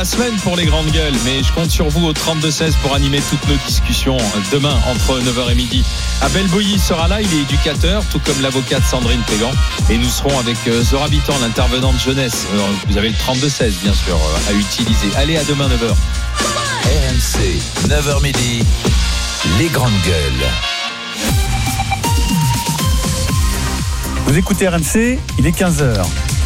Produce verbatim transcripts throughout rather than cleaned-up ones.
La semaine pour les grandes gueules, mais je compte sur vous au trente-deux seize pour animer toutes nos discussions demain entre neuf heures et midi. Abel Boilly sera là, il est éducateur, tout comme l'avocate Sandrine Pégan. Et nous serons avec Zora Bitan, l'intervenante jeunesse. Alors, vous avez le trente-deux seize, bien sûr, à utiliser. Allez, à demain, neuf heures. R M C, neuf heures midi, les grandes gueules. Vous écoutez R M C, il est quinze heures.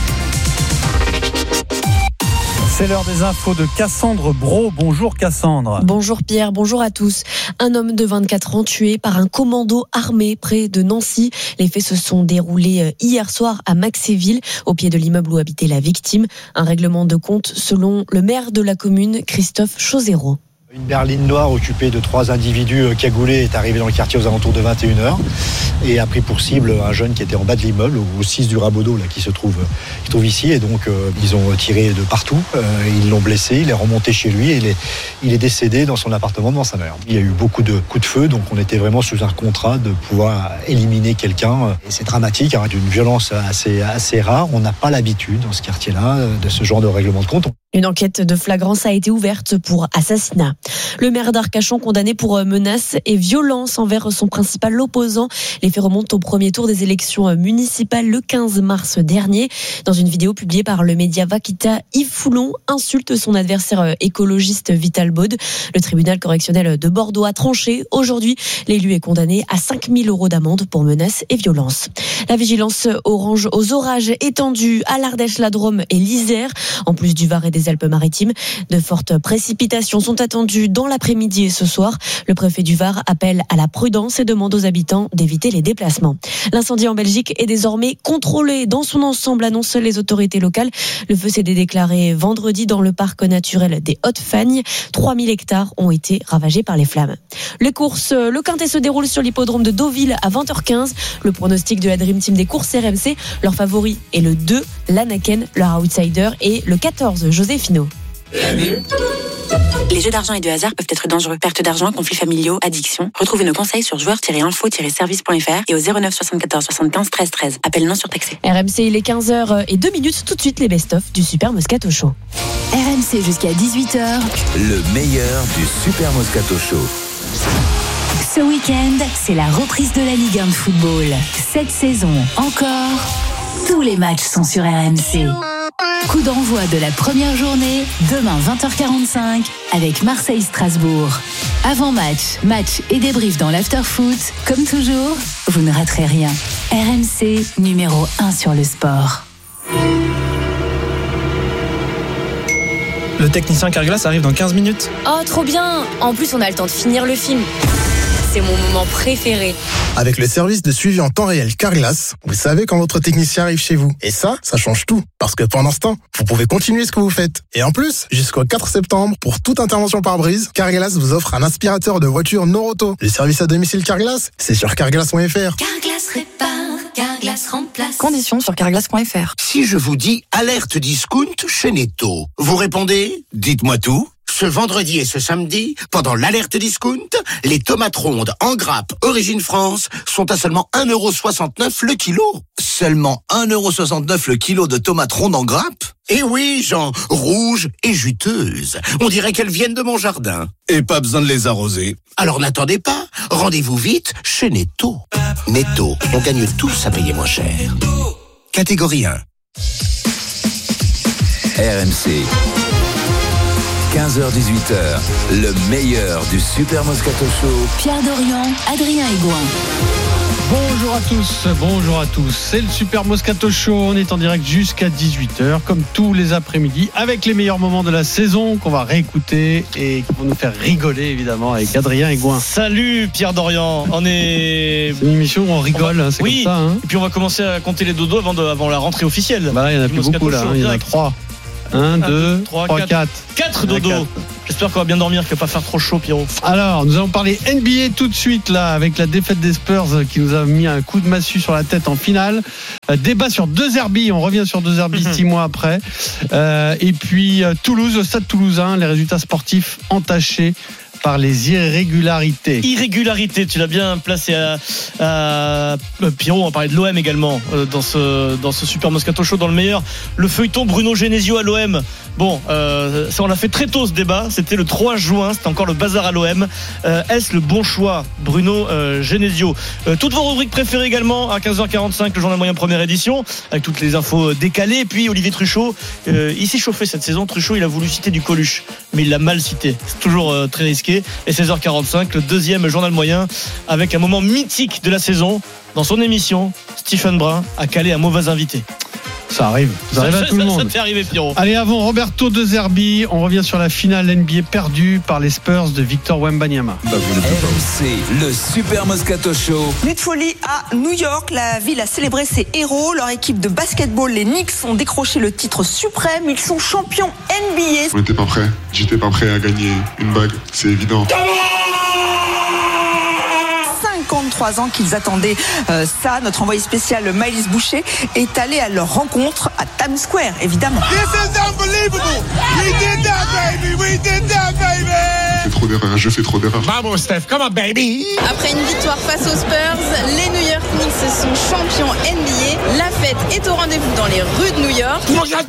C'est l'heure des infos de Cassandre Brault. Bonjour Cassandre. Bonjour Pierre, bonjour à tous. Un homme de vingt-quatre ans tué par un commando armé près de Nancy. Les faits se sont déroulés hier soir à Maxéville, au pied de l'immeuble où habitait la victime. Un règlement de compte selon le maire de la commune, Christophe Chauzereau. Une berline noire occupée de trois individus cagoulés est arrivée dans le quartier aux alentours de vingt et une heures et a pris pour cible un jeune qui était en bas de l'immeuble, au six du Rabodeau, là, qui se trouve, qui se trouve ici. Et donc, euh, ils ont tiré de partout. Euh, ils l'ont blessé, il est remonté chez lui et il est, il est décédé dans son appartement devant sa mère. Il y a eu beaucoup de coups de feu, donc on était vraiment sous un contrat de pouvoir éliminer quelqu'un. Et c'est dramatique, hein, d'une violence assez, assez rare. On n'a pas l'habitude dans ce quartier-là de ce genre de règlement de compte. Une enquête de flagrance a été ouverte pour assassinat. Le maire d'Arcachon condamné pour menaces et violences envers son principal opposant. Les faits remontent au premier tour des élections municipales le quinze mars dernier. Dans une vidéo publiée par le média Vaquita, Yves Foulon insulte son adversaire écologiste Vital Baude. Le tribunal correctionnel de Bordeaux a tranché. Aujourd'hui, l'élu est condamné à cinq mille euros d'amende pour menaces et violences. La vigilance orange aux orages étendue à l'Ardèche, la Drôme et l'Isère. En plus du Var et des Alpes-Maritimes, de fortes précipitations sont attendues dans l'après-midi et ce soir. Le préfet du Var appelle à la prudence et demande aux habitants d'éviter les déplacements. L'incendie en Belgique est désormais contrôlé dans son ensemble, annoncent les autorités locales. Le feu s'est déclaré vendredi dans le parc naturel des Hautes-Fagnes. trois mille hectares ont été ravagés par les flammes. Les courses, le Quintet se déroule sur l'hippodrome de Deauville à vingt heures quinze. Le pronostic de la Dream Team des courses R M C, leur favori est le deux, l'Anaken, leur outsider, et le quatorze, José Finot. Les jeux d'argent et de hasard peuvent être dangereux. Perte d'argent, conflits familiaux, addiction. Retrouvez nos conseils sur joueurs tiret info tiret service point f r et au zéro neuf soixante-quatorze soixante-quinze treize treize. Appel non surtaxé. R M C, il est quinze heures et deux minutes. Tout de suite, les best-of du Super Moscato Show. R M C jusqu'à dix-huit heures. Le meilleur du Super Moscato Show. Ce week-end, c'est la reprise de la Ligue un de football. Cette saison encore, tous les matchs sont sur R M C. Coup d'envoi de la première journée, demain vingt heures quarante-cinq, avec Marseille-Strasbourg. Avant match, match et débrief dans l'after-foot. Comme toujours, vous ne raterez rien. R M C, numéro un sur le sport. Le technicien Carglass arrive dans quinze minutes. Oh, trop bien! En plus, on a le temps de finir le film. C'est mon moment préféré. Avec le service de suivi en temps réel Carglass, vous savez quand votre technicien arrive chez vous. Et ça, ça change tout. Parce que pendant ce temps, vous pouvez continuer ce que vous faites. Et en plus, jusqu'au quatre septembre, pour toute intervention par brise, Carglass vous offre un aspirateur de voiture Noroto. Le service à domicile Carglass, c'est sur carglass point f r. Carglass répare, Carglass remplace. Conditions sur carglass point f r. Si je vous dis alerte discount chez Netto, vous répondez « Dites-moi tout ». Ce vendredi et ce samedi, pendant l'alerte discount, les tomates rondes en grappe Origine France sont à seulement un euro soixante-neuf le kilo. Seulement un euro soixante-neuf le kilo de tomates rondes en grappe? Eh oui, Jean, rouges et juteuses. On dirait qu'elles viennent de mon jardin. Et pas besoin de les arroser. Alors n'attendez pas, rendez-vous vite chez Netto. Netto, on gagne tous à payer moins cher. Catégorie un. R M C. quinze heures dix-huit heures, le meilleur du Super Moscato Show. Pierre Dorian, Adrien Aigouin. Bonjour à tous, bonjour à tous. C'est le Super Moscato Show. On est en direct jusqu'à dix-huit heures, comme tous les après-midi, avec les meilleurs moments de la saison qu'on va réécouter et qui vont nous faire rigoler, évidemment, avec Adrien Aigouin. Salut Pierre Dorian. On est. C'est une émission où on rigole, on va... c'est oui. comme ça. Hein. Et puis on va commencer à compter les dodos avant, de... avant la rentrée officielle. Bah là, il n'y en a plus beaucoup, là. Hein. Il y en a trois. un, deux, trois, quatre. quatre dodos. J'espère qu'on va bien dormir, qu'il ne va pas faire trop chaud, Pierrot. Alors, nous allons parler N B A tout de suite, là, avec la défaite des Spurs qui nous a mis un coup de massue sur la tête en finale. Euh, débat sur deux Derby, on revient sur deux Derby six mois après. Euh, et puis, euh, Toulouse, le Stade Toulousain, les résultats sportifs entachés par les irrégularités. Irrégularité, tu l'as bien placé à, à Pierrot. On va parler de l'O M également euh, dans ce dans ce Super Moscato Show, dans le meilleur. Le feuilleton Bruno Genesio à l'O M. Bon, euh, ça on l'a fait très tôt ce débat. C'était le trois juin. C'était encore le bazar à l'O M. Euh, est-ce le bon choix, Bruno euh, Genesio? euh, Toutes vos rubriques préférées également à quinze heures quarante-cinq, le journal moyen première édition, avec toutes les infos décalées. Et puis Olivier Truchot, euh, il s'est chauffé cette saison. Truchot, il a voulu citer du Coluche, mais il l'a mal cité. C'est toujours euh, très risqué. Et seize heures quarante-cinq, le deuxième journal moyen, avec un moment mythique de la saison. Dans son émission, Stephen Brun a calé un mauvais invité. Ça arrive, ça, ça arrive à tout ça, le monde. Ça t'est arrivé, Pierrot. Allez, avant Roberto De Zerbi, on revient sur la finale N B A perdue par les Spurs de Victor Wembanyama. R M C, le Super Moscato Show. Nuit de folie à New York. La ville a célébré ses héros. Leur équipe de basketball, les Knicks, ont décroché le titre suprême. Ils sont champions N B A. On n'était pas prêts. J'étais pas prêt à gagner une bague, c'est évident. cinquante-trois ans qu'ils attendaient euh, ça. Notre envoyé spécial Maëlys Boucher est allé à leur rencontre à Times Square, évidemment. This is unbelievable. We did that, baby. We did that, baby. Je fais trop d'erreurs, je fais trop d'erreurs. Vamos, Steph, come on, baby. Après une victoire face aux Spurs, les New York Knicks sont champions N B A. La fête est au rendez-vous dans les rues de New York.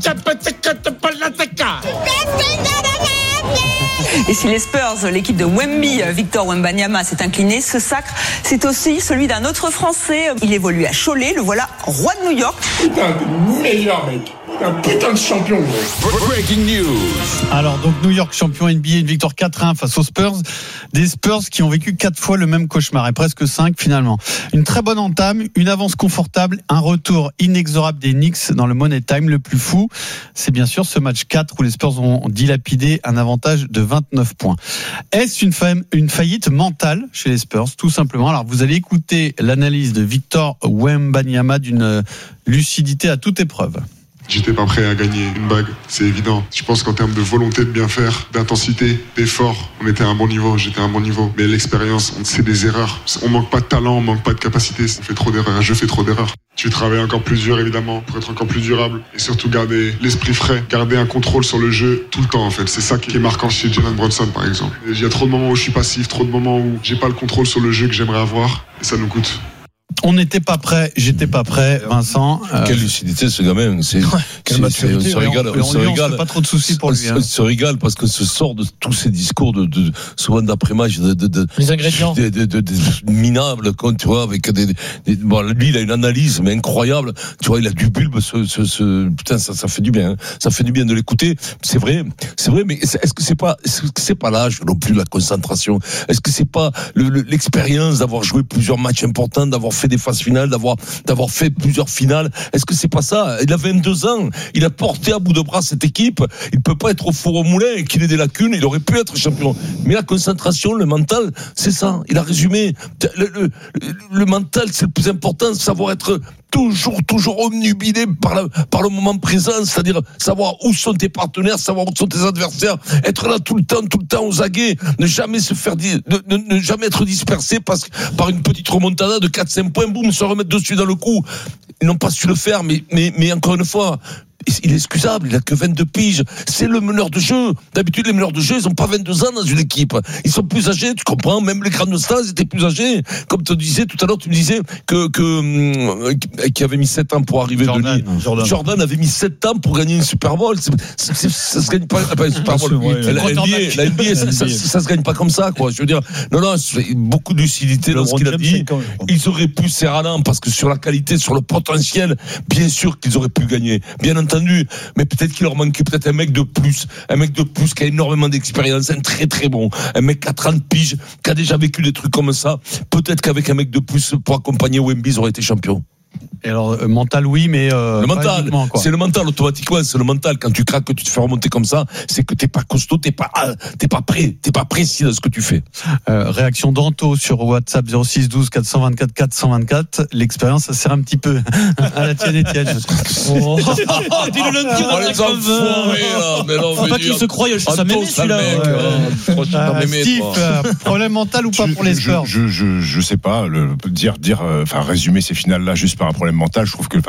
Et si les Spurs, l'équipe de Wemby, Victor Wembanyama, s'est incliné, ce sacre, c'est aussi celui d'un autre Français. Il évolue à Cholet, le voilà roi de New York. Putain, le meilleur mec. Un putain de champion. Breaking news. Alors donc New York champion N B A, une victoire quatre un face aux Spurs. Des Spurs qui ont vécu quatre fois le même cauchemar et presque cinq finalement. Une très bonne entame, une avance confortable, un retour inexorable des Knicks dans le Money Time. Le plus fou, c'est bien sûr ce match quatre où les Spurs ont dilapidé un avantage de vingt-neuf points. Est-ce une, fa- une faillite mentale chez les Spurs, tout simplement? Alors vous allez écouter l'analyse de Victor Wembanyama d'une lucidité à toute épreuve. J'étais pas prêt à gagner une bague, c'est évident. Je pense qu'en termes de volonté de bien faire, d'intensité, d'effort, on était à un bon niveau, j'étais à un bon niveau. Mais l'expérience, c'est des erreurs. On manque pas de talent, on manque pas de capacité. On fait trop d'erreurs, je fais trop d'erreurs. Tu travailles encore plus dur, évidemment, pour être encore plus durable. Et surtout garder l'esprit frais, garder un contrôle sur le jeu tout le temps, en fait. C'est ça qui est marquant chez Jalen Brunson, par exemple. Il y a trop de moments où je suis passif, trop de moments où j'ai pas le contrôle sur le jeu que j'aimerais avoir. Et ça nous coûte. On n'était pas prêt, j'étais pas prêt, Vincent. Euh... Quelle lucidité ce gamin, c'est, ouais, c'est, c'est on se régale, on, on, on se régale. On pas trop de soucis pour lui. On, hein. on se régale parce que ce sort de tous ces discours de, de souvent d'après-match, de, de, de les ingrédients, de, de, de, de minables, quand tu vois, avec des, des bon, lui il a une analyse mais incroyable. Tu vois, il a du bulbe, ce, ce, ce putain, ça, ça fait du bien, hein. Ça fait du bien de l'écouter. C'est vrai, c'est vrai, mais est-ce que c'est pas, est-ce que c'est pas l'âge non plus, la concentration? Est-ce que c'est pas le, le, l'expérience d'avoir joué plusieurs matchs importants, d'avoir fait des phases finales, d'avoir d'avoir fait plusieurs finales? Est-ce que c'est pas ça? Il a vingt-deux ans, il a porté à bout de bras cette équipe. Il peut pas être au four au moulin et qu'il ait des lacunes. Il aurait pu être champion. Mais la concentration, le mental, c'est ça. Il a résumé. Le, le, le mental, c'est le plus important. Savoir être toujours, toujours omnubilé par, la, par le moment présent, c'est-à-dire savoir où sont tes partenaires, savoir où sont tes adversaires, être là tout le temps, tout le temps aux aguets, ne jamais se faire, ne, ne, ne jamais être dispersé parce, par une petite remontada de quatre cinq points, boum, se remettre dessus dans le coup. Ils n'ont pas su le faire, mais, mais, mais encore une fois, il est excusable, il a que vingt-deux piges. C'est le meneur de jeu. D'habitude, les meneurs de jeu, ils ont pas vingt-deux ans dans une équipe. Ils sont plus âgés, tu comprends. Même les grandes stars, ils étaient plus âgés. Comme tu disais tout à l'heure, tu me disais que, que, qui avait mis sept ans pour arriver Jordan, de Jordan. Jordan avait mis sept ans pour gagner une Super Bowl. C'est, c'est, c'est, ça se gagne pas, pas une Super Bowl. Ouais, la, la N B A, la N B A, ça, ça, ça se gagne pas comme ça, quoi. Je veux dire, non, non, c'est beaucoup de lucidité dans ce qu'il a dit. Ils auraient pu serrer à l'an parce que sur la qualité, sur le potentiel, bien sûr qu'ils auraient pu gagner. Bien entendu. Mais peut-être qu'il leur manquait peut-être un mec de plus, un mec de plus qui a énormément d'expérience, un très très bon, un mec qui a trente piges, qui a déjà vécu des trucs comme ça. Peut-être qu'avec un mec de plus pour accompagner Wemby, ils auraient été champions. Et alors, euh, mental, oui, mais euh, le mental, c'est le mental automatiquement, c'est le mental. Quand tu craques, que tu te fais remonter comme ça, c'est que t'es pas costaud, t'es pas, t'es pas prêt, t'es pas précis dans ce que tu fais. Euh, réaction d'Anto sur WhatsApp zéro six douze quatre cent vingt-quatre quatre cent vingt-quatre. L'expérience, ça sert un petit peu à la tienne, Étienne. Oh, dis le lundi, on les enfoirés, là. Mais non, faut pas qu'il se croie, je sais même celui-là. Steve, euh, problème mental ou pas je, pour les Spurs? Je, je, je, je sais pas, le, dire, dire, enfin, résumer ces finales-là juste par un problème mental, je trouve que, enfin,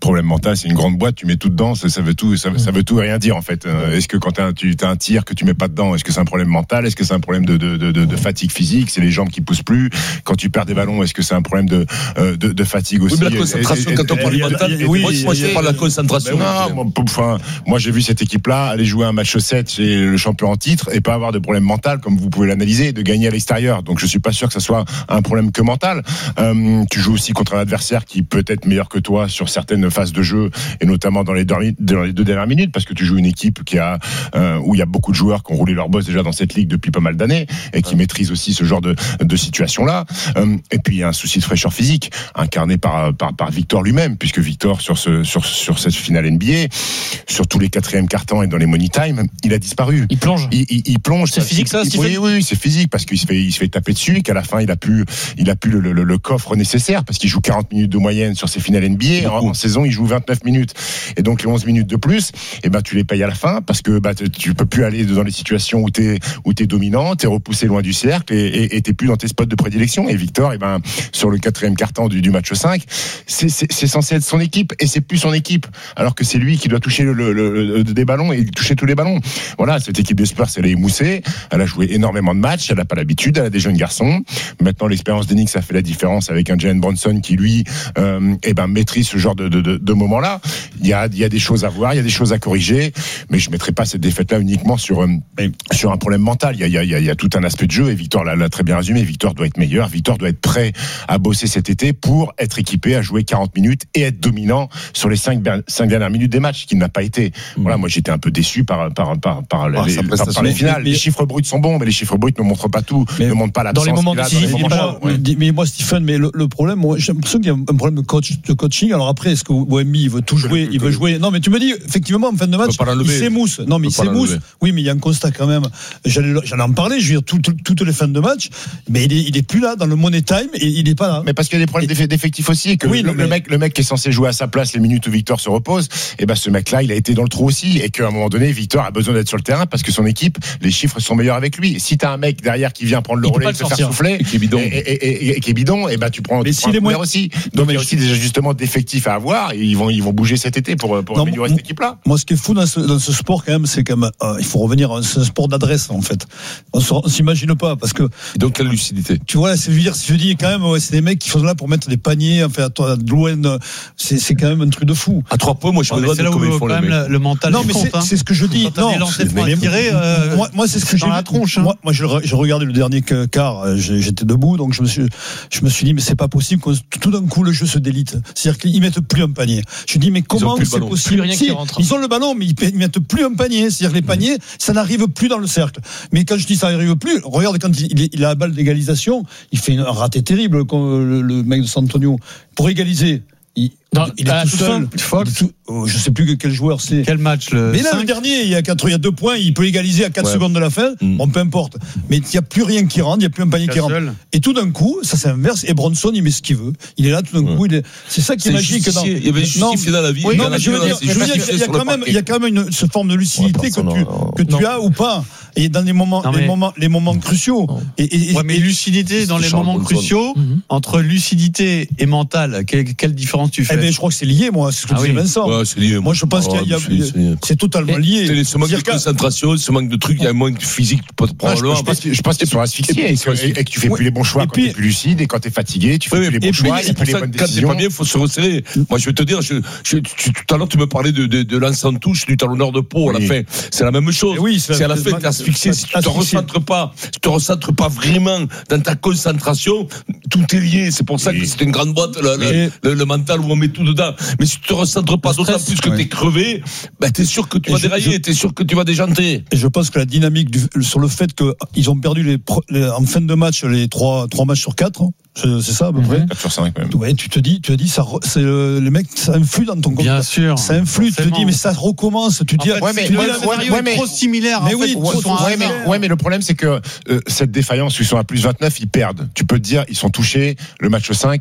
problème mental, c'est une grande boîte, tu mets tout dedans, ça, ça veut tout, ça, ça veut tout et rien dire en fait. Est-ce que quand t'as un, tu as un tir que tu mets pas dedans, est-ce que c'est un problème mental, est-ce que c'est un problème de, de, de, de fatigue physique, c'est les jambes qui poussent plus. Quand tu perds des ballons, est-ce que c'est un problème de, de, de fatigue aussi? Oui, mais la concentration, et, et, quand on parle du mental, oui, moi, moi je parle de la concentration. Non, moi, enfin, moi j'ai vu cette équipe-là aller jouer un match sept chez le champion en titre et pas avoir de problème mental, comme vous pouvez l'analyser, de gagner à l'extérieur. Donc je suis pas sûr que ça soit un problème que mental. Euh, tu joues aussi contre un adversaire qui peut être meilleur que toi sur certaines phases de jeu et notamment dans les deux, dans les deux dernières minutes, parce que tu joues une équipe qui a euh, où il y a beaucoup de joueurs qui ont roulé leur boss déjà dans cette ligue depuis pas mal d'années et qui ouais. maîtrisent aussi ce genre de, de situation-là. Euh, et puis il y a un souci de fraîcheur physique incarné par par, par Victor lui-même, puisque Victor sur ce sur sur cette finale N B A, sur tous les quatrièmes cartons et dans les money time, il a disparu. Il plonge. Il, il, il plonge. C'est physique ça, Stephen? Oui, oui, c'est physique parce qu'il se fait il se fait taper dessus et qu'à la fin il a plus il a plus le, le, le coffre nécessaire parce qu'il joue quarante minutes de moyenne sur ses finales N B A. En, en saison, il joue vingt-neuf minutes. Et donc, les onze minutes de plus, eh ben, tu les payes à la fin parce que, bah, tu peux plus aller dans les situations où t'es, où t'es dominant, t'es repoussé loin du cercle et, et, et t'es plus dans tes spots de prédilection. Et Victor, eh ben, sur le quatrième quart-temps du, du match cinq, c'est, c'est, c'est censé être son équipe et c'est plus son équipe. Alors que c'est lui qui doit toucher le, le, le, des ballons et toucher tous les ballons. Voilà, cette équipe des Spurs, elle est émoussée. Elle a joué énormément de matchs. Elle a pas l'habitude. Elle a des jeunes garçons. Maintenant, l'expérience d'Enix, ça fait la différence avec un Jalen Brunson qui, lui, euh, eh ben, maîtrise ce genre de, de, de, de moment-là. Il y a, il y a des choses à voir, il y a des choses à corriger, mais je mettrai pas cette défaite-là uniquement sur, euh, sur un problème mental. Il y a, il y a, il y a tout un aspect de jeu et Victor l'a, l'a très bien résumé. Victor doit être meilleur. Victor doit être prêt à bosser cet été pour être équipé à jouer quarante minutes et être dominant sur les cinq dernières minutes des matchs, qu'il n'a pas été. Mmh. Voilà, moi, j'étais un peu déçu par, par, par, par, ah, les, par, par les finales. Mais, les chiffres bruts sont bons, mais les chiffres bruts ne montrent pas tout, ne montrent pas l'absence. Dans les moments décisifs, ouais. Mais moi, Stephen, mais le, le problème, moi, j'ai l'impression qu'il y a un problème de coach, de coaching. Alors après, est-ce que Wemby, il veut tout jouer, il veut jouer. Non, mais tu me dis, effectivement, en fin de match, il s'émousse. Non, mais il s'émousse. Oui, mais il y a un constat quand même. J'allais, j'allais en parler, je veux dire, tout, tout, toutes les fins de match, mais il est, il est plus là dans le money time et il est pas là. Mais parce qu'il y a des problèmes et... d'effectifs aussi, et que oui, le, mais... le mec, le mec qui est censé jouer à sa place les minutes où Victor se repose, et ben, ce mec-là, il a été dans le trou aussi, et qu'à un moment donné, Victor a besoin d'être sur le terrain parce que son équipe, les chiffres sont meilleurs avec lui. Et si t'as un mec derrière qui vient prendre le relais, se faire souffler, et qui est bidon, et, et, et, et qui est bidon, et ben, tu prends, tu prends un moins... aussi. Donc, il y a aussi des ajustements d'effectifs à avoir, et ils vont, ils vont bouger cet été pour, pour non, améliorer cette équipe-là. Moi, ce qui est fou dans ce, dans ce sport, quand même, c'est quand même, euh, il faut revenir, c'est un sport d'adresse, en fait. On, on s'imagine pas, parce que. Et donc, quelle lucidité. Tu vois, c'est, je veux dire, je dis quand même, ouais, c'est des mecs qui sont là pour mettre des paniers, enfin, à de loin, c'est, c'est quand même un truc de fou. À trois points, moi, je me demande comment ils font les mecs. Le, le mental. Non, mais c'est, hein. c'est ce que je dis. Non, mais tiré, euh, moi, moi, c'est ce que j'ai dans la tronche. Hein. Moi, moi, je, je regardais le dernier quart, j'étais debout, donc je me suis, je me suis dit, mais c'est pas possible que tout d'un coup le jeu se délite. C'est-à-dire qu'ils mettent plus un panier. Je dis, mais comment c'est possible? Si, ils ont le ballon, mais ils mettent plus un panier. C'est-à-dire que les paniers, ça n'arrive plus dans le cercle. Mais quand je dis ça n'arrive plus, regarde quand il, il a la balle d'égalisation, il fait un raté terrible, le, le mec de San Antonio, pour égaliser. Il, non, il est ah, tout seul. Fox. Tout, oh, je sais plus quel joueur c'est. Quel match le Mais là, cinq le dernier, il y a quatre, il y a deux points, il peut égaliser à quatre ouais. secondes de la fin. Mm. Bon, peu importe. Mais il n'y a plus rien qui rentre, il n'y a plus un panier qui rentre. Et tout d'un coup, ça s'inverse. Et Bronson, il met ce qu'il veut. Il est là, tout d'un coup, il est. C'est ça qui est, est magique. Dans... Il y avait justifié dans la vie. Oui, non, mais je veux dire, il y a quand même, il y a quand même une cette forme de lucidité que tu que tu as ou pas. Et dans les moments, les moments, les moments cruciaux. Et ouais, mais lucidité dans les moments cruciaux, entre lucidité et mental, quelle différence tu fais? Eh bien, je crois que c'est lié, moi. C'est ce que ah disait oui. Vincent. Ouais, c'est lié. Moi, je pense oh, qu'il y a, il y a c'est, c'est totalement lié. C'est ce manque de concentration, ce manque de trucs, il y a un manque physique. Probablement. Je pense, je pense qu'ils sont asphyxiés et que tu fais plus les bons choix quand tu es plus lucide et quand tu es fatigué, tu fais plus les bons choix, tu fais plus les bonnes décisions. Quand t'es pas bien, il faut se resserrer. Moi, je vais te dire, tout à l'heure, tu me parlais de lancer en touche du talonneur de peau à la fin. C'est la même chose. C'est à la fin que t'es asphyxié. Si tu te recentres pas, tu te recentres pas vraiment dans ta concentration, tout est lié. C'est pour ça que c'est une grande boîte, le mental où on met tout dedans. Mais si tu te recentres pas, d'autant plus que ouais. t'es crevé, ben t'es sûr que tu et vas je, dérailler, je, t'es sûr que tu vas déjanter. Et je pense que la dynamique du, sur le fait qu'ils ont perdu les, les, en fin de match les trois, trois matchs sur quatre, c'est, c'est ça à peu près. quatre sur cinq même. Ouais, tu te dis, tu te dis, ça, c'est le, les mecs, ça influe dans ton compte. Bien sûr. Ça influe, tu te dis, mais ça recommence. Tu te dis, ouais, mais, tu ouais, dis, ouais, ouais, mais trop similaire. Mais en oui, fait, trop, ouais, mais, ouais, mais le problème, c'est que euh, cette défaillance, ils sont à plus vingt-neuf, ils perdent. Tu peux te dire, ils sont touchés, le match cinq.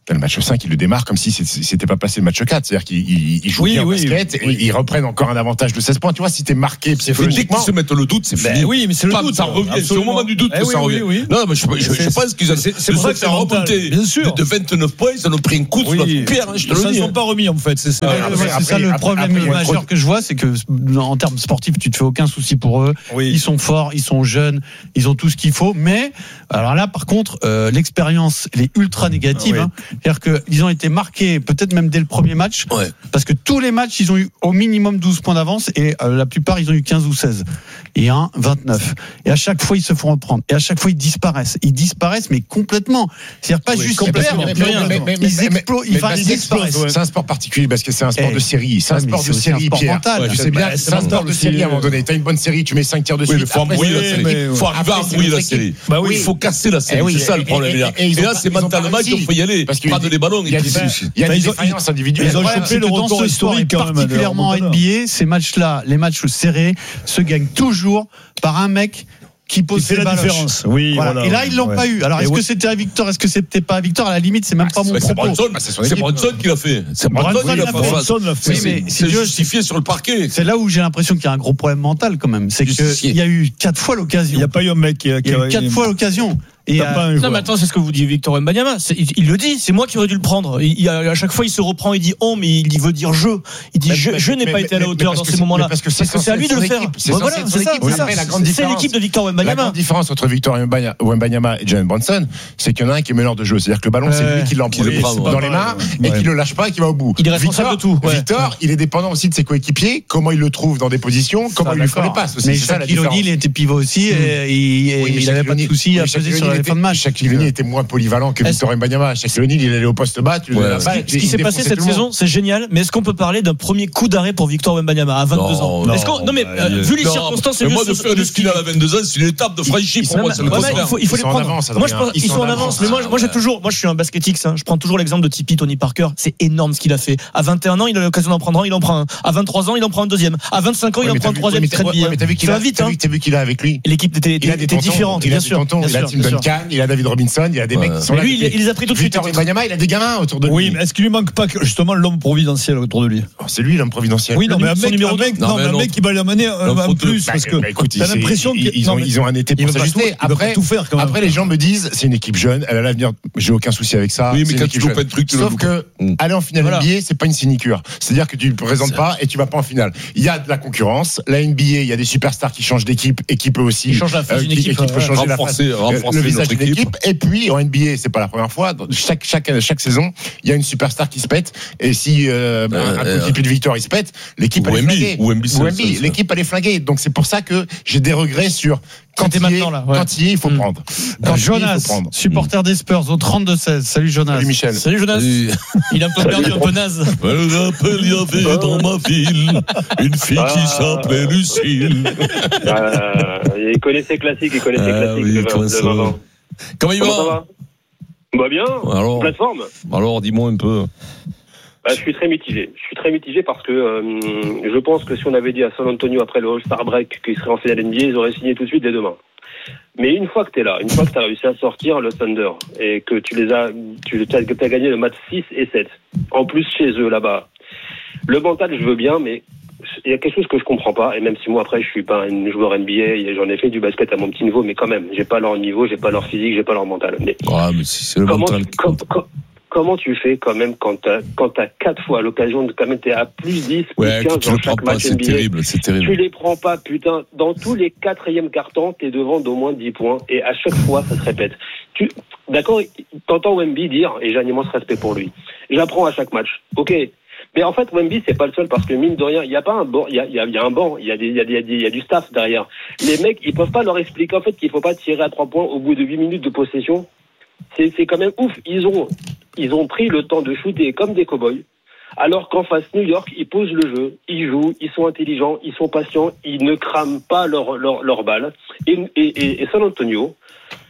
Le match cinq, il le démarre comme si c'était pas passé le match quatre. C'est-à-dire qu'il il joue oui, bien au oui, basket oui, et oui. ils reprennent encore un avantage de seize points. Tu vois, si t'es marqué psychologiquement. Dès qu'ils se mettent le doute, c'est fini. Ben oui, mais c'est le doute. Ça revient. C'est au moment du doute eh que oui, ça oui, revient. Oui, oui. Non, mais je, je, je pense qu'ils ont. C'est pour ça que ça a remonté. Bien sûr. De vingt-neuf points, ils en ont pris un coup sur oui. la pierre. Je te ils le dis. Ils ne sont pas remis, en fait. C'est ça le problème majeur que je vois, c'est que en termes sportifs, tu te fais aucun souci pour eux. Ils sont forts, ils sont jeunes, ils ont tout ce qu'il faut. Mais, alors là, par contre, l'expérience, elle est ultra négative. C'est-à-dire qu'ils ont été marqués, peut-être même dès le premier match, ouais. parce que tous les matchs, ils ont eu au minimum douze points d'avance et euh, la plupart, ils ont eu quinze ou seize. Et un, vingt-neuf. Et à chaque fois, ils se font reprendre. Et à chaque fois, ils disparaissent. Ils disparaissent, mais complètement. C'est-à-dire pas oui, juste ils perdent, mais, mais, mais, ils explosent. Ils, ils disparaissent. Ouais. C'est un sport particulier parce que c'est un sport de série. C'est un sport de série, Pierre. Tu sais bien, c'est un sport de série à un moment donné. T'as une bonne série, tu mets cinq tirs de suite. Il faut embrouiller la série. Il faut arriver à embrouiller la série. Il faut casser la série. C'est ça le problème. Et là, c'est mentalement qu'il faut y aller. Prendre les ballons. Il y a des défaillances individuelles. Ils ont chopé le record historique, particulièrement en N B A. Ces matchs-là, les matchs serrés, se gagnent toujours par un mec qui pose c'est la différence. Oui, voilà. Voilà. Et là, ils l'ont ouais. pas eu. Alors, est-ce ouais. que c'était à Victor, est-ce que c'était pas à Victor? À la limite, c'est même pas mon c'est propos. Bronson, bah, c'est, c'est Bronson qui l'a fait. C'est Bronson qui l'a fait. Bronson l'a fait. Oui, mais c'est justifié sur le parquet. C'est là où j'ai l'impression qu'il y a un gros problème mental quand même. C'est qu'il y a eu quatre fois l'occasion. Il n'y a pas eu un mec qui a, il y a eu quatre fois l'occasion. Et euh, non, mais attends, c'est ce que vous dit Victor Wembanyama. Il, il le dit, c'est moi qui aurais dû le prendre. Il, il, à chaque fois, il se reprend, il dit on, mais il veut dire je. Il dit mais, je, mais, je n'ai mais, pas mais, été à la hauteur dans ces moments-là. Parce que c'est, parce que c'est à lui de le faire. C'est, bon, voilà, c'est, ça, c'est, ça. La grande c'est l'équipe de Victor Wembanyama. La grande différence entre Victor Wembanyama et Jalen Brunson, c'est qu'il y en a un qui est meneur de jeu. C'est-à-dire que le ballon, c'est lui qui l'emploie dans les mains et qui le lâche pas et qui va au bout. Il est responsable de tout. Victor, il est dépendant aussi de ses coéquipiers. Comment il le trouve dans des positions, comment il lui fait les passes. Mais Shaquille O'Neal, il était pivot aussi et il n'avait pas de soucis à peser sur la fin de match. Shaquille était moins polyvalent que Victor Wembanyama. Shaquille O'Neal, il allait au poste bas. Tu ouais. Ce qui, ce qui s'est passé cette saison, c'est génial. Mais est-ce qu'on peut parler d'un premier coup d'arrêt pour Victor Wembanyama à vingt-deux non, ans? Non, est-ce qu'on, non mais euh, non, vu les non, circonstances, c'est moi de faire de ce qu'il a à vingt-deux ans, c'est une étape de franchie pour moi. Il faut, il faut les prendre. Moi, je pense, ils sont en avance. Mais moi, moi, j'ai toujours, moi, je suis un basketix. Je prends toujours l'exemple de Tipeee, Tony Parker. C'est énorme ce qu'il a fait. À vingt et un ans, il a l'occasion d'en prendre un, il en prend un. À vingt-trois ans, il en prend un deuxième. À vingt-cinq ans, il en prend un troisième. Mais t'as vu qu'il a vite. T'as vu qu'il a avec lui. L'équipe était différente, bien sûr. Il a Tim Duncan, il a David Robinson, il a des mecs qui sont là. Lui, il les a pris tout de suite. Victor Wembanyama, il a des gamins autour de lui. Oui, mais est-ce qu'il lui manque pas justement l'homme providentiel autour de lui? C'est lui l'homme providentiel. Oui, non, mais un mec, un mec, non, mais un mec qui va l'amener un plus parce que t'as l'impression qu'ils ont ils ont un été pour s'ajuster. Après, après les gens me disent c'est une équipe jeune, elle a l'avenir. J'ai aucun souci avec ça. Oui, mais quand tu joues pas de trucs, sauf que aller en finale N B A, c'est pas une sinécure. C'est-à-dire que tu ne présentes pas et tu vas pas en finale. Il y a de la concurrence. La N B A, il y a des superstars qui changent d'équipe et qui peut aussi changer la face d'une équipe, qui peut changer la face, le visage d'une équipe. Et puis en N B A, c'est pas la première fois. Chaque chaque chaque saison, il y a une superstar qui se pète. Et si euh, euh, un coéquipier de Victor il se pète, l'équipe elle est flinguée. Ou Wemby, l'équipe elle est flinguée. Donc c'est pour ça que j'ai des regrets sur quand il est, là, ouais. quand il est, il faut mmh. prendre. Quand Jonas, il faut prendre. Supporter des Spurs au trente-deux seize. Salut Jonas. Salut Michel. Salut Jonas. Salut. Il a un peu perdu, un peu naze. Je me rappelle, il y avait dans ma ville une fille ah. qui s'appelait Lucille. Ah, il connaît ses classiques, il connaît ses ah, classiques. Oui, comment, ça va comment il va? Comment ça va Bah bien, alors, plateforme. Alors, dis-moi un peu. Bah, je suis très mitigé. Je suis très mitigé parce que euh, je pense que si on avait dit à San Antonio après le All-Star Break qu'il serait en finale N B A, ils auraient signé tout de suite dès demain. Mais une fois que tu es là, une fois que tu as réussi à sortir le Thunder et que tu les as, tu as gagné le match six et sept, en plus chez eux là-bas, le mental je veux bien, mais il y a quelque chose que je comprends pas, et même si moi après je suis pas un joueur N B A, j'en ai fait du basket à mon petit niveau, mais quand même, j'ai pas leur niveau, j'ai pas leur physique, j'ai pas leur mental. Mais, ouais, mais si c'est le comment, mental qui compte. Com, com, Comment tu fais quand même quand t'as, quand t'as quatre fois l'occasion de quand même t'es à plus dix, plus ouais, quinze dans chaque pas, match c'est N B A. Terrible, c'est terrible. Tu les prends pas, putain. Dans tous les quatrièmes cartons, t'es devant d'au moins dix points et à chaque fois ça se répète. Tu, d'accord, t'entends Wemby dire, et j'ai un immense respect pour lui, j'apprends à chaque match. Ok. Mais en fait, Wemby, c'est pas le seul parce que mine de rien, il y a pas un banc, il y a, il y a, il y a un banc, il y a des, il y a des, il y a du staff derrière. Les mecs, ils peuvent pas leur expliquer en fait qu'il faut pas tirer à trois points au bout de huit minutes de possession. C'est, c'est quand même ouf. Ils ont, ils ont pris le temps de shooter comme des cow-boys. Alors qu'en face, New York, ils posent le jeu, ils jouent, ils sont intelligents, ils sont patients, ils ne crament pas leur, leur, leur balle. Et, et, et, et San Antonio,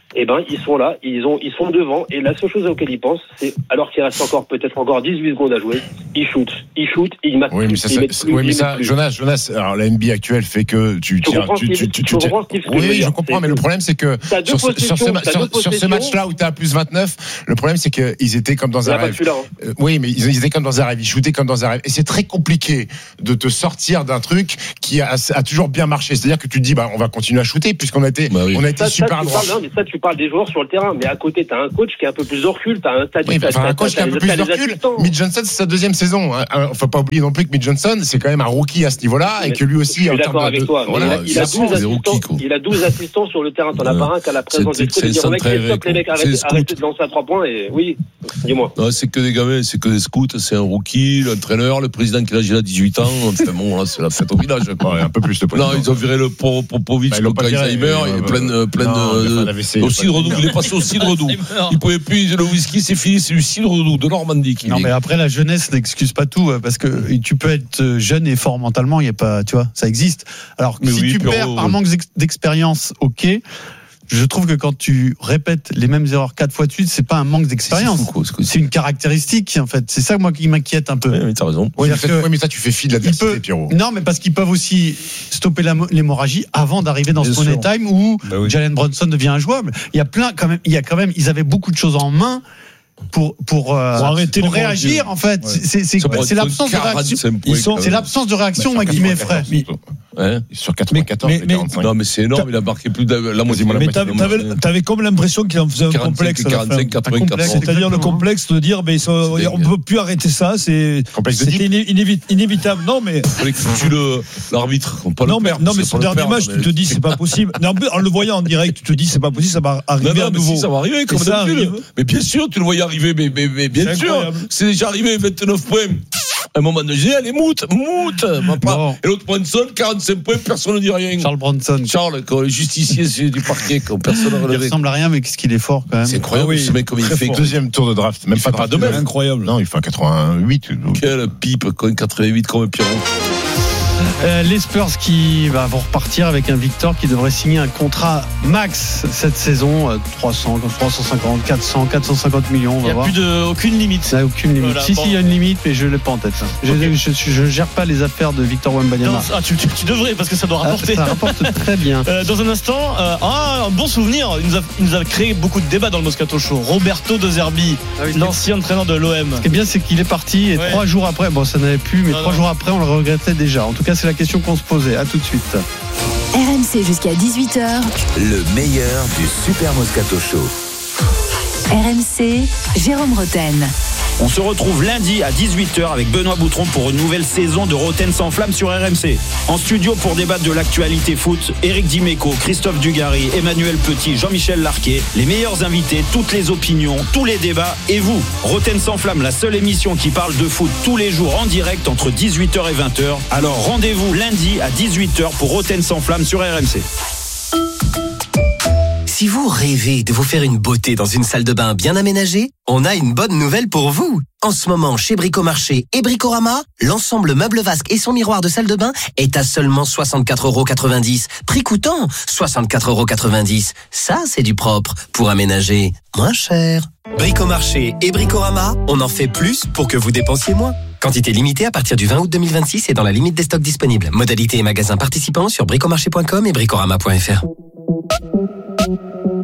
eh ben, ils sont là, ils ont, ils sont devant, et la seule chose auquel ils pensent, c'est, alors qu'il reste encore, peut-être encore dix-huit secondes à jouer, ils shootent, ils shootent, ils marquent. Oui, mais ça, ils ça, plus, oui, mais ils ça, plus. Jonas, Jonas, alors la N B A actuelle fait que tu Je tiens, comprends, tu, tu, Steve, tu, je tu tiens- comprends, Steve, ce que oui, je veux je dire. comprends, C'est- mais le problème, c'est que T'as deux sur, ce- sur, ce, possessions, ma- t'as sur, deux sur ce possessions. match-là où t'es à plus vingt-neuf, le problème, c'est qu'ils étaient comme dans Il y un a pas rêve. que celui-là, hein. Euh, oui, mais ils, ils étaient comme dans un rêve, ils shootaient comme dans un rêve. Et c'est très compliqué de te sortir d'un truc qui a, a toujours bien marché. C'est-à-dire que tu te dis, bah, on va continuer à shooter puisqu'on a été, on a été Ça, ça, super tu droit. parles, non, mais ça, tu parles des joueurs sur le terrain, mais à côté, t'as un coach qui a un peu plus de recul, t'as un, t'as Oui, t'as- enfin, t'as- un coach t'as- qui a un peu t'as plus les de recul. assistants. Mitch Johnson, c'est sa deuxième saison. Hein. Hein, Faut pas oublier non plus que Mitch Johnson, c'est quand même un rookie à ce niveau-là, et que lui aussi, Je en suis termes d'accord de- avec de- toi. mais voilà, il, a, il, a ça douze prend des assistants, rookies, quoi. il a douze assistants sur le terrain. T'en as Ouais. pas un qu'à la présence C'est- des trucs. c'est Dire, mec, centré, stop, les mecs, c'est arrêtez, scout. arrêtez de lancer à trois points. Et oui, dis-moi. Non, c'est que des gamins, c'est que des scouts, c'est un rookie, l'entraîneur, le président qui a dix-huit ans. Enfin bon, là, c'est la fête au village. Quoi. Ouais, un peu plus de Non, ils ont viré le Pro- Popovic Bah, ils l'ont contre pas viré, Alzheimer, euh, et plein de, plein non, il a de, pas d'A V C, il a au pas cidre doux. d'Alzheimer. Il est passé au cidre doux. Il pouvait plus, le whisky, c'est fini, c'est du cidre doux de Normandie qui Non, vient. mais après, la jeunesse n'excuse pas tout, euh, parce que tu peux être jeune et fort mentalement, il y a pas, tu vois, ça existe. Alors, Mais si oui, tu Pierrot, perds par ouais. manque d'ex- d'expérience, ok. Je trouve que quand tu répètes les mêmes erreurs quatre fois de suite, c'est pas un manque d'expérience. C'est fou, quoi, ce que C'est une caractéristique, en fait. C'est ça, moi, qui m'inquiète un peu. Oui, mais t'as raison. Oui, mais, C'est-à-dire ça, que oui, mais ça, tu fais fi de il l'adversité, peut- Pierrot. Non, mais parce qu'ils peuvent aussi stopper la mo- l'hémorragie avant d'arriver dans Bien ce money sûr. time où Bah oui. Jalen Brunson devient injouable. Il y a plein, quand même, il y a quand même, ils avaient beaucoup de choses en main pour pour, euh, Pour arrêter pour le réagir. mordu. En fait, Ouais. c'est c'est Ça pourrait c'est être l'absence de réaction. quarante-cinq points, Ils sont- quand C'est même. l'absence de réaction, Bah, moi, sur qui m'effraie. quatre-vingt-quatorze, surtout. Hein Sur quatre-vingt-quatorze, Mais- les mais- quarante-cinq. Non, mais c'est énorme, il a marqué plus de la moitié. Quasiment la Mais moitié. t'avais, t'avais, t'avais comme l'impression qu'il en faisait un quarante-cinq, complexe à la fin. quarante-cinq, quatre-vingt-quatorze. complexe, C'est-à-dire le complexe de dire, ben, ça- C'est on dingue. peut plus arrêter ça, c'est, Complexe de c'était iné- inévi- inévitable. Non, mais, Il fallait que tu le, l'arbitre, qu'on pas le non, mais, perdre, non, mais c'est ce pas le dernier perdre, match, mais- tu te dis, c'est pas possible. Non, en plus, en le voyant en direct, tu te dis, c'est pas possible, ça va arriver Non, non, à mais nouveau. si, ça va arriver, comme Et ça d'habitude. arrive. Mais bien sûr, tu le voyais arriver, mais, mais, mais bien C'est sûr. incroyable. C'est déjà arrivé, vingt-neuf points. À un moment donné, allez, moute, moute. va pas. Bon. Et l'autre Brunson, quarante-cinq points, personne ne dit rien. Charles Bronson. Charles, quoi, le justicier c'est du parquet, quoi, personne ne Il relève. ressemble à rien, mais qu'est-ce qu'il est fort, quand même. C'est incroyable, Ah oui, ce mec, comme il très fait. fort. Deuxième tour de draft, même Il pas fait pas draft. de même. Incroyable. Non, il fait un quatre-vingt-huit. Quelle pipe, quoi, un quatre-vingt-huit comme un Pierrot. Euh, les Spurs qui bah, vont repartir avec un Victor qui devrait signer un contrat max cette saison, euh, trois cents, trois cent cinquante, quatre cents, quatre cent cinquante millions, on Il va n'y a voir. plus de, aucune limite. Ça n'a aucune limite. Voilà, si, bon. si, il y a une limite, mais je ne l'ai pas en tête. ça. Je, Ok. je, je, je gère pas les affaires de Victor Wembanyama. Non, ah, tu, tu- tu devrais, parce que ça doit Ah, rapporter. ça rapporte très bien. Euh, dans un instant, euh, ah, un bon souvenir. Il nous, a, il nous a créé beaucoup de débats dans le Moscato Show. Roberto De Zerbi, Ah oui, l'ancien entraîneur de l'O M. Ce qui est bien, c'est qu'il est parti et Ouais. trois jours après, bon, ça n'avait plus, mais Non, trois non. jours après, on le regrettait déjà. En tout cas, c'est la question qu'on se posait. À tout de suite. R M C jusqu'à dix-huit heures. Le meilleur du Super Moscato Show. R M C, Jérôme Roten. On se retrouve lundi à dix-huit heures avec Benoît Boutron pour une nouvelle saison de Roten sans flamme sur R M C. En studio pour débattre de l'actualité foot, Éric Dimeco, Christophe Dugarry, Emmanuel Petit, Jean-Michel Larquet, les meilleurs invités, toutes les opinions, tous les débats et vous. Roten sans flamme, la seule émission qui parle de foot tous les jours en direct entre dix-huit heures et vingt heures. Alors rendez-vous lundi à dix-huit heures pour Roten sans flamme sur R M C. Si vous rêvez de vous faire une beauté dans une salle de bain bien aménagée, on a une bonne nouvelle pour vous. En ce moment, chez Bricomarché et Bricorama, l'ensemble meuble vasque et son miroir de salle de bain est à seulement soixante-quatre euros quatre-vingt-dix. Prix coûtant soixante-quatre euros quatre-vingt-dix. Ça, c'est du propre pour aménager moins cher. Bricomarché et Bricorama, on en fait plus pour que vous dépensiez moins. Quantité limitée à partir du vingt août deux mille vingt-six et dans la limite des stocks disponibles. Modalités et magasins participants sur bricomarché point com et bricorama point f r.